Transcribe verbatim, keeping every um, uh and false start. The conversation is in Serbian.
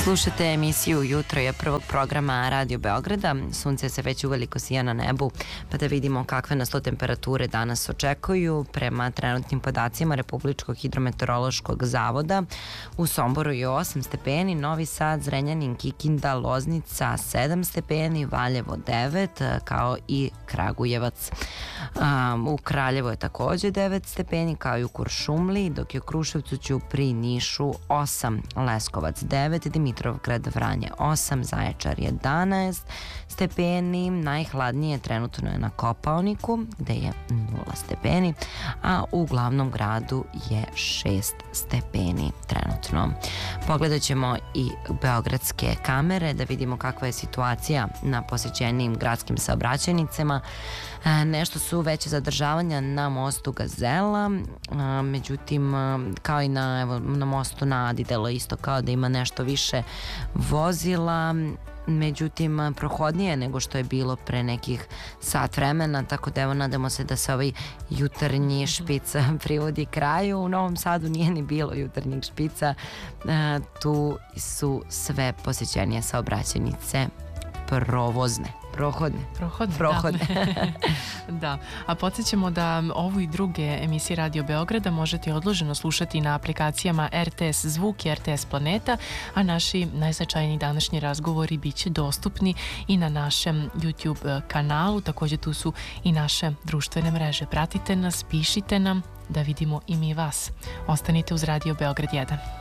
Slušate emisiju Jutro je prvog programa Radio Beograda. Sunce se već uveliko sija na nebu, pa da vidimo kakve nas to temperature danas očekuju. Prema trenutnim podacima Republičkog hidrometeorološkog zavoda, u Somboru je osam stepeni, Novi Sad, Zrenjanin, Kikinda, Loznica sedam stepeni, Valjevo devet, kao i Kragujevac. Um, u Kraljevo je takođe devet stepeni, kao i u Kuršumliji, dok je u Kruševcu, Ćupriji, Nišu osam, Leskovac devet, Dimitrovgrad, Vranje osam, Zaječar jedanaest stepeni, najhladnije trenutno je na Kopaoniku gde je nula stepeni, a u glavnom gradu je šest stepeni trenutno. Pogledat ćemo i beogradske kamere da vidimo kakva je situacija na posjećenijim gradskim saobraćajnicama. Nešto su veće zadržavanja na mostu Gazela, međutim kao i na, evo, na mostu na Adi delo isto kao da ima nešto više vozila, međutim prohodnije nego što je bilo pre nekih sat vremena, tako da evo nadamo se da se ovaj jutarnji špic privodi kraju. U Novom Sadu nije ni bilo jutarnjeg špica, tu su sve posjećenije saobraćajnice provozne. Prohodne. Prohodne, Prohodne. Da. Da. A podsjećamo da ovu i druge emisije Radio Beograda možete odloženo slušati na aplikacijama R T S Zvuk i R T S Planeta, a naši najznačajniji današnji razgovori bit će dostupni i na našem YouTube kanalu. Također tu su i naše društvene mreže. Pratite nas, pišite nam da vidimo i mi vas. Ostanite uz Radio Beograd jedan.